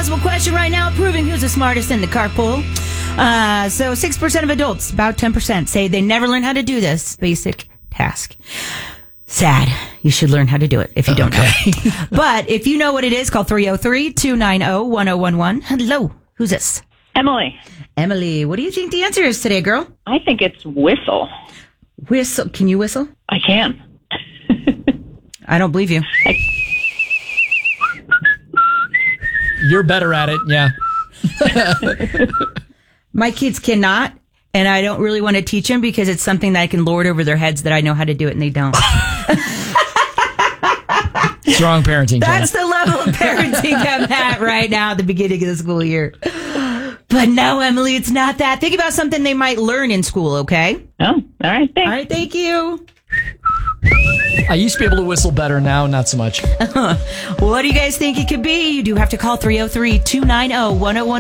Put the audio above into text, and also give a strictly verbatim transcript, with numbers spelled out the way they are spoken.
impossible question right now, proving who's the smartest in the carpool. Uh, so six percent of adults, about ten percent, say they never learn how to do this basic task. Sad. You should learn how to do it if you don't okay. know. But if you know what it is, call three oh three, two nine oh, one oh one one. Hello. Who's this? Emily. Emily, what do you think the answer is today, girl? I think it's whistle. Whistle. Can you whistle? I can. I don't believe you. I- You're better at it, yeah. My kids cannot, and I don't really want to teach them because it's something that I can lord over their heads that I know how to do it and they don't. Strong parenting. That's Jen. the level of parenting I'm at right now at the beginning of the school year. But no, Emily, it's not that. Think about something they might learn in school, okay? Oh, all right, thanks. All right, thank you. I used to be able to whistle better, now not so much. What do you guys think it could be? You do have to call three oh three, two nine oh, one oh one one.